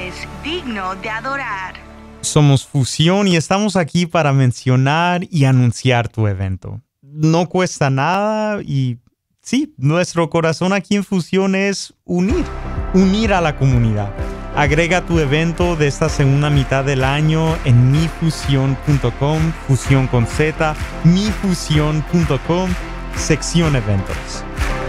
es digno de adorar. Somos Fusión y estamos aquí para mencionar y anunciar tu evento. No cuesta nada y sí, nuestro corazón aquí en Fusión es unir a la comunidad. Agrega tu evento de esta segunda mitad del año en mifusión.com, fusión con Z, mifusión.com, sección eventos.